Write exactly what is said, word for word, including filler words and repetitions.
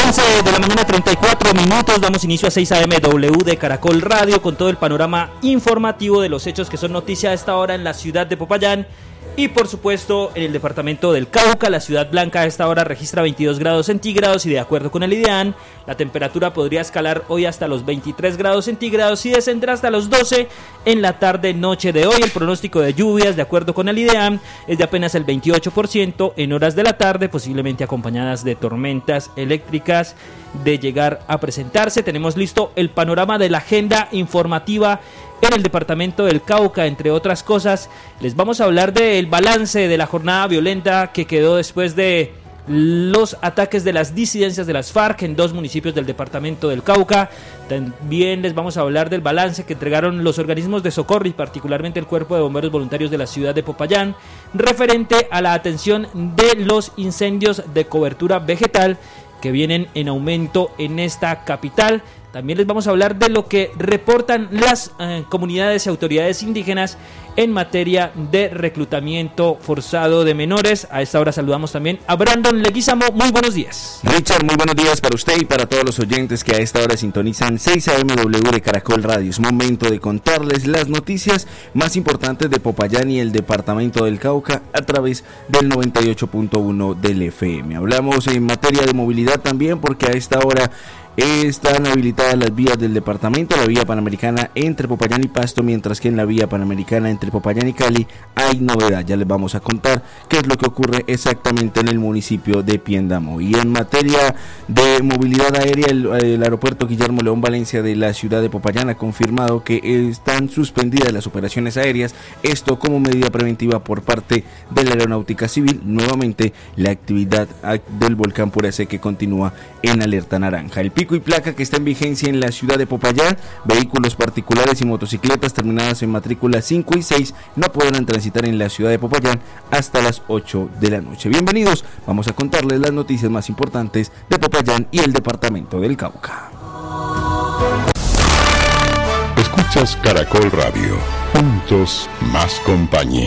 once de la mañana, treinta y cuatro minutos, damos inicio a seis A M W de Caracol Radio con todo el panorama informativo de los hechos que son noticia a esta hora en la ciudad de Popayán y por supuesto en el departamento del Cauca. La ciudad blanca a esta hora registra veintidós grados centígrados y de acuerdo con el IDEAN, la temperatura podría escalar hoy hasta los veintitrés grados centígrados y descender hasta los doce en la tarde noche de hoy. El pronóstico de lluvias de acuerdo con el IDEAN es de apenas el veintiocho por ciento en horas de la tarde, posiblemente acompañadas de tormentas eléctricas de llegar a presentarse. Tenemos listo el panorama de la agenda informativa en el departamento del Cauca. Entre otras cosas, les vamos a hablar del balance de la jornada violenta que quedó después de los ataques de las disidencias de las FARC en dos municipios del departamento del Cauca. También les vamos a hablar del balance que entregaron los organismos de socorro y particularmente el Cuerpo de Bomberos Voluntarios de la ciudad de Popayán referente a la atención de los incendios de cobertura vegetal que vienen en aumento en esta capital. También les vamos a hablar de lo que reportan las eh, comunidades y autoridades indígenas en materia de reclutamiento forzado de menores. A esta hora saludamos también a Brandon Leguizamo. Muy buenos días. Richard, muy buenos días para usted y para todos los oyentes que a esta hora sintonizan seis A M W de Caracol Radio. Es momento de contarles las noticias más importantes de Popayán y el departamento del Cauca a través del noventa y ocho punto uno del F M. Hablamos en materia de movilidad también porque a esta hora están habilitadas las vías del departamento, la vía panamericana entre Popayán y Pasto, mientras que en la vía panamericana entre Popayán y Cali hay novedad. Ya les vamos a contar qué es lo que ocurre exactamente en el municipio de Piendamo. Y en materia de movilidad aérea, el, el aeropuerto Guillermo León Valencia de la ciudad de Popayán ha confirmado que están suspendidas las operaciones aéreas, esto como medida preventiva por parte de la Aeronáutica Civil. Nuevamente la actividad del volcán Puracé continúa en alerta naranja. El pico y placa que está en vigencia en la ciudad de Popayán: vehículos particulares y motocicletas terminadas en matrícula cinco y seis no podrán transitar en la ciudad de Popayán hasta las ocho de la noche. Bienvenidos, vamos a contarles las noticias más importantes de Popayán y el departamento del Cauca. Escuchas Caracol Radio, juntos más compañía.